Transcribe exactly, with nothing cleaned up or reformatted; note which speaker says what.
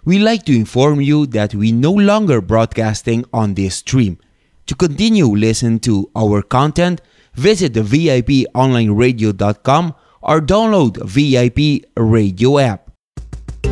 Speaker 1: we like to inform you that we no longer broadcasting on this stream. To continue listening to our content, visit the V I P online radio dot com or download V I P Radio app.